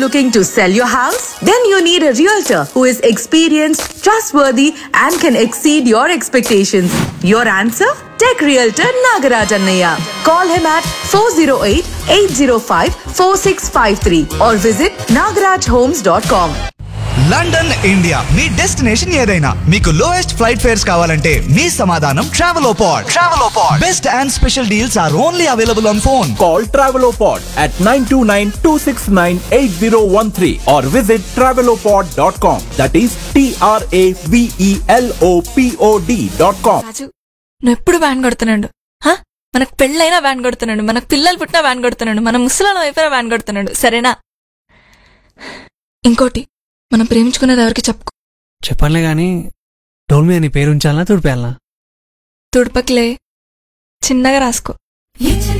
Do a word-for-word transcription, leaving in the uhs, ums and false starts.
looking to sell your house? Then you need a realtor who is experienced, trustworthy, and can exceed your expectations. Your answer? Tech Realtor Nagaraj Annaya. Call him at four oh eight, eight oh five, four six five three or visit nagaraj homes dot com. London India me destination ఏదైనా మీకు lowest flight fares కావాలంటే మీ సమాధానం Travelopod. Travelopod best and special deals are only available on phone. Call Travelopod at nine two nine, two six nine, eight zero one three or visit travelopod dot com. That is T R A V E L O P O D dot com. రాజు నువ్వు ఎప్పుడు van కొడుతున్నాడు? మనకు పెళ్ళైనా van కొడుతున్నాడు, మనకు పిల్లలు పుట్టినా van కొడుతున్నాడు, మన ముసలాలం అయిపోయినా వ్యాన్ కొడుతున్నాడు. సరేనా? ఇంకోటి, మనం ప్రేమించుకునేది ఎవరికి చెప్పుకో. చెప్పనులే గాని డోల్ మీద నీ పేరు ఉంచాలనా తుడిపేయాలనా? తుడపకిలే, చిన్నగా రాసుకో.